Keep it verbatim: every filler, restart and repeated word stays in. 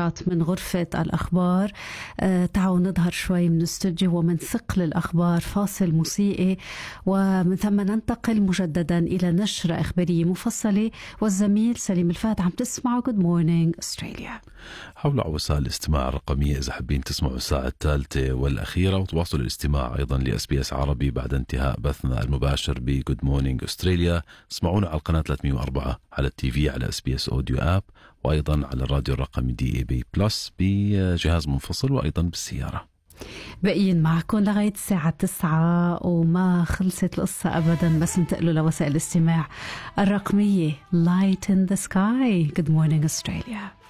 نشرات من غرفة الأخبار. آه تعالوا نظهر شوي من استوديو ومن ثقل الأخبار، فاصل موسيقي، ومن ثم ننتقل مجددا إلى نشرة إخبارية مفصلة. والزميل سليم الفهد. عم تسمعوا Good Morning Australia. حول وسائل الاستماع الرقمية إذا حابين تسمعوا الساعة الثالثة والأخيرة، وتواصلوا الاستماع أيضا لإس بي إس عربي بعد انتهاء بثنا المباشر ب Good Morning Australia. اسمعونا على القناة ثلاثمية وأربعة على التي في على إس بي إس أوديو آب، وأيضا على الراديو الرقمي دي إي بي بلس بجهاز منفصل، وأيضا بالسيارة. بقين معكم لغاية الساعة تسعة وما خلصت القصة أبدا، بس انتقلوا لوسائل الاستماع الرقمية. Light in the Sky. Good Morning Australia.